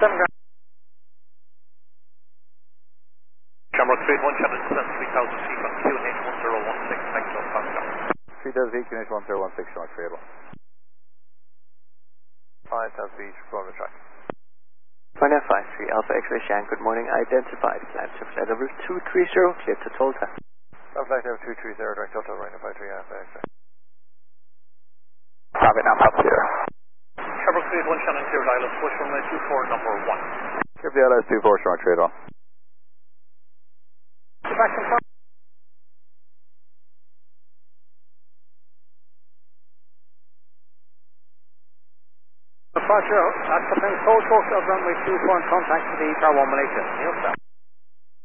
Shamrock 31 channel 3000 feet on QNH1016, next on Pascal. 3000 QNH1016, Shamrock 31. 5000 feet from the track. Ryanair 53 Alpha X-ray Shan, good morning. Identified. Climb to flight level 230, clear to Tolta. Flight level 230, direct Delta, Ryanair 53 Alpha X-ray. Copy now, Papa Sierra. Shamrock 31 channel 0 dial push runway 24 number 1. Give the LS 24, Shamrock 31. Back in front. Departure at the Prince Cold Coast of runway 24 in contact with the Car 1 Malaysia. Neil Star.